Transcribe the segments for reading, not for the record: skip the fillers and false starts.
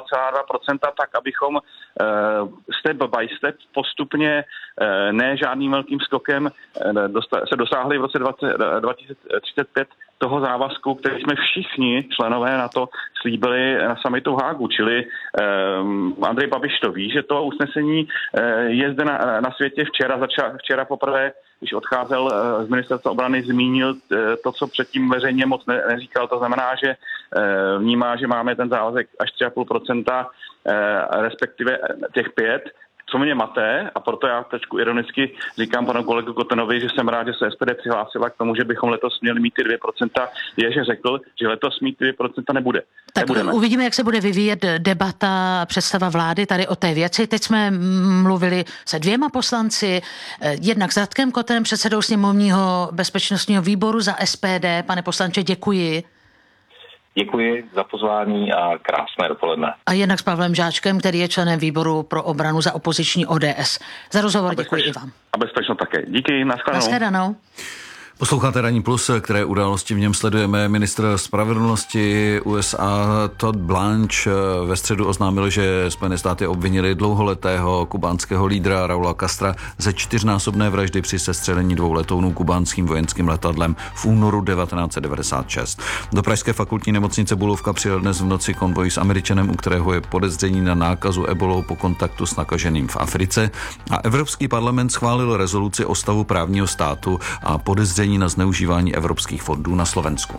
0,2%, tak abychom step by step postupně, ne žádným velkým skokem, se dosáhli v roce 2035 toho závazku, který jsme všichni členové NATO slíbili na summitu v Hágu, čili Andrej Babiš to ví, že to usnesení je zde na světě. Včera poprvé, když odcházel z ministerstva obrany, zmínil to, co předtím veřejně moc neříkal. To znamená, že vnímá, že máme ten závazek až 3,5%, respektive těch 5%. Co mě maté, a proto já trošku ironicky říkám panu kolegu Kotenovi, že jsem rád, že se SPD přihlásila k tomu, že bychom letos měli mít ty 2%, je, že řekl, že letos mít 2% nebude. Tak uvidíme, jak se bude vyvíjet debata, představa vlády tady o té věci. Teď jsme mluvili se 2 poslanci, jednak s Radkem Kotenem, předsedou sněmovního bezpečnostního výboru za SPD. Pane poslanče, děkuji. Děkuji za pozvání a krásné dopoledne. A jednak s Pavlem Žáčkem, který je členem výboru pro obranu za opoziční ODS. Za rozhovor děkuji i vám. A bezpečno také. Díky, nashledanou. Nashledanou. Posloucháte Ranní plus, které události v něm sledujeme. Ministr spravedlnosti USA Todd Blanche ve středu oznámil, že Spojené státy obvinili dlouholetého kubánského lídra Raula Castra ze 4násobné vraždy při sestřelení 2 letounů kubánským vojenským letadlem v únoru 1996. Do pražské fakultní nemocnice Bulovka přijel dnes v noci konvoj s Američanem, u kterého je podezření na nákazu ebolou po kontaktu s nakaženým v Africe. A Evropský parlament schválil rezoluci o stavu právního státu a podezření na zneužívání evropských fondů na Slovensku.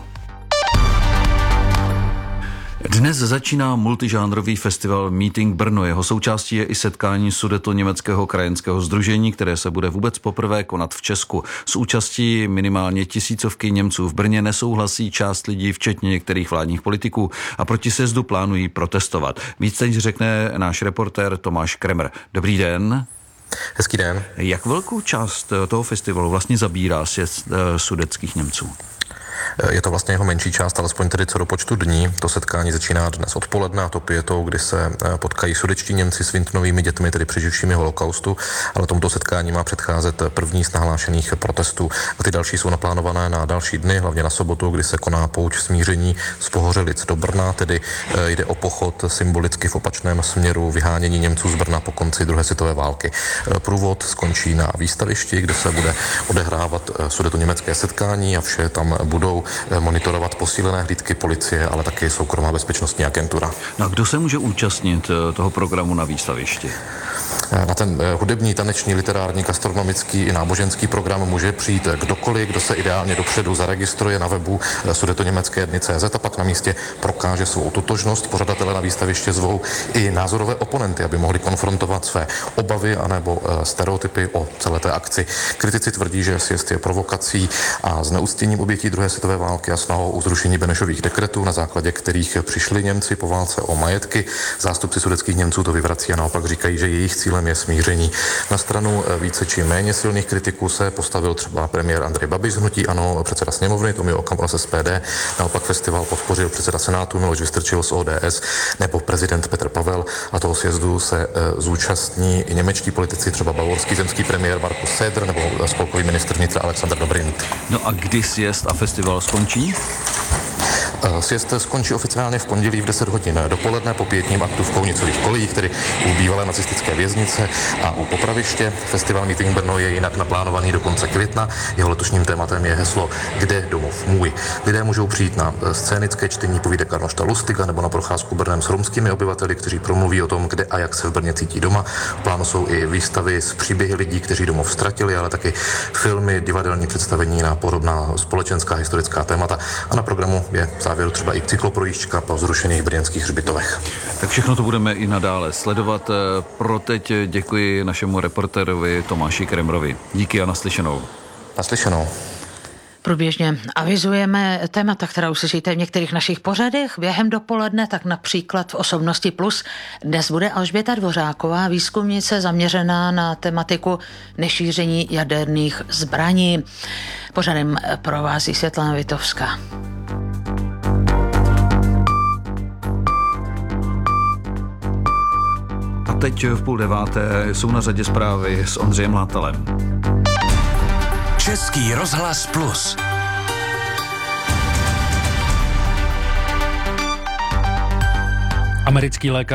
Dnes začíná multižánrový festival Meeting Brno. Jeho součástí je i setkání Sudetoněmeckého krajanského sdružení, které se bude vůbec poprvé konat v Česku. S účastí minimálně 1000 Němců v Brně nesouhlasí část lidí, včetně některých vládních politiků, a proti sjezdu plánují protestovat. Víc teď řekne náš reportér Tomáš Kremer. Dobrý den. Hezký den. Jak velkou část toho festivalu vlastně zabírá sjezd sudetských Němců? Je to vlastně jeho menší část, alespoň tedy co do počtu dní. To setkání začíná dnes odpoledne, a to pětou, kdy se potkají sudetští Němci s Vintnovými dětmi, tedy přeživšími holokaustu, ale tomuto setkání má předcházet první z nahlášených protestů. A ty další jsou naplánované na další dny, hlavně na sobotu, kdy se koná pouč smíření z Pohořelic do Brna, tedy jde o pochod symbolicky v opačném směru vyhánění Němců z Brna po konci druhé světové války. Průvod skončí na výstavišti, kde se bude odehrávat sudetoněmecké setkání a vše tam budou monitorovat posílené hlídky policie, ale taky soukromá bezpečnostní agentura. No a kdo se může účastnit toho programu na výstavišti? Na ten hudební, taneční, literární, gastronomický i náboženský program může přijít kdokoliv, kdo se ideálně dopředu zaregistruje na webu sudetoněmecké dny.cz a pak na místě prokáže svou totožnost. Pořadatelé na výstaviště zvou i názorové oponenty, aby mohli konfrontovat své obavy anebo stereotypy o celé té akci. Kritici tvrdí, že sjezd je provokací a zneuctěním obětí druhé světové války a snahou o zrušení Benešových dekretů, na základě kterých přišli Němci po válce o majetky. Zástupci sudetských Němců to vyvrací a naopak říkají, že jejich cílem je smíření. Na stranu více či méně silných kritiků se postavil třeba premiér Andrej Babiš z hnutí ANO, předseda sněmovny Tomio Okamura z SPD, naopak festival podpořil předseda Senátu Miloš Vystrčil z ODS nebo prezident Petr Pavel, a toho sjezdu se zúčastní i němečtí politici, třeba bavorský zemský premiér Markus Söder nebo spolkový ministr vnitra Alexander Dobrindt. No a kdy sjezd a festival skončí? Sjezd skončí oficiálně v pondělí v 10 hodin dopoledne po pětním aktu v Kounicových kolejích, tedy u bývalé nacistické věznice a u popraviště. Festival Meeting Brno je jinak naplánovaný do konce května. Jeho letošním tématem je heslo Kde domov můj. Lidé můžou přijít na scénické čtení povídek Arnošta Lustiga nebo na procházku Brnem s romskými obyvateli, kteří promluví o tom, kde a jak se v Brně cítí doma. V plánu jsou i výstavy s příběhy lidí, kteří domov ztratili, ale taky filmy, divadelní představení na podobná společenská historická témata. A na programu je v závěru třeba i cykloprojížďka po zrušených brněnských hřbitovech. Tak všechno to budeme i nadále sledovat. Pro teď děkuji našemu reportérovi Tomáši Kremrovi. Díky a naslyšenou. Naslyšenou. Průběžně avizujeme témata, která uslyšíte v některých našich pořadech během dopoledne, tak například v Osobnosti Plus. Dnes bude Alžběta Dvořáková, výzkumnice zaměřená na tematiku nešíření jaderných zbraní. Pořadem provází Světlana Vitovská. A teď v 8:30 jsou na řadě zprávy s Ondřejem Látalem. Český rozhlas Plus. Americký lékař